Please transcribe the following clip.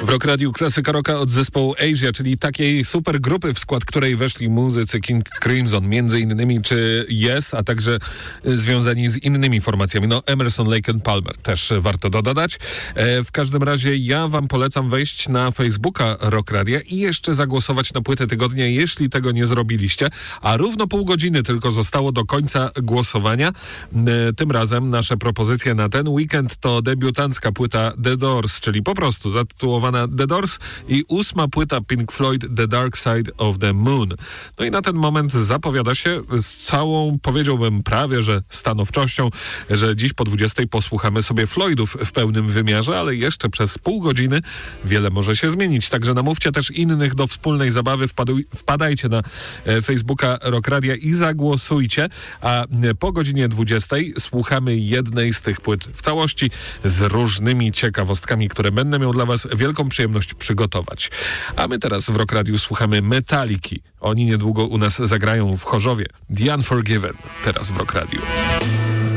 W Rock Radiu klasyka rocka od zespołu Asia, czyli takiej super grupy, w skład której weszli muzycy King Crimson, między innymi, czy Yes, a także związani z innymi formacjami. No, Emerson, Lake and Palmer też warto dodać. W każdym razie ja wam polecam wejść na Facebooka Rock Radia i jeszcze zagłosować na płytę tygodnia, jeśli tego nie zrobiliście. A równo pół godziny tylko zostało do końca głosowania. Tym razem nasze propozycje na ten weekend to debiutancka płyta The Doors, czyli po prostu zatytułowana The Doors, i 8. płyta Pink Floyd The Dark Side of the Moon. No i na ten moment zapowiada się z całą, powiedziałbym prawie, że stanowczością, że dziś po 20 posłuchamy sobie Floydów w pełnym wymiarze, ale jeszcze przez pół godziny wiele może się zmienić. Także namówcie też innych do wspólnej zabawy. Wpadajcie na Facebooka Rock Radia i zagłosujcie, a po godzinie 20 słuchamy jednej z tych płyt w całości z różnymi ciekawostkami, które będę miał dla was wielką przyjemność przygotować. A my teraz w Rock Radiu słuchamy Metaliki. Oni niedługo u nas zagrają w Chorzowie. The Unforgiven. Teraz w Rock Radiu.